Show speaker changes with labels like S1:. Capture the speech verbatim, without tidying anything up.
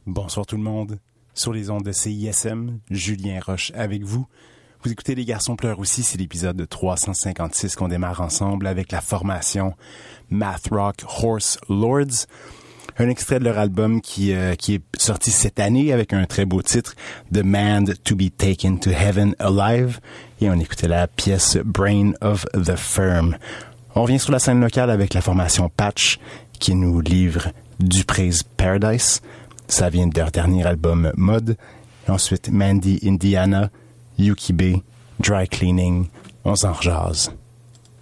S1: Bonsoir tout le monde. Sur les ondes de C I S M, Julien Roche avec vous. Vous écoutez Les Garçons pleurent aussi, c'est l'épisode trois cent cinquante-six qu'on démarre ensemble avec la formation Math Rock Horse Lords. Un extrait de leur album qui, euh, qui est sorti cette année avec un très beau titre, Demand to be Taken to Heaven Alive. Et on écoutait la pièce Brain of the Firm. On revient sur la scène locale avec la formation Patch qui nous livre Dupre's Paradise. Ça vient de leur dernier album Mode. Et ensuite Mandy Indiana, Yuki B, Dry Cleaning. On s'en rejase.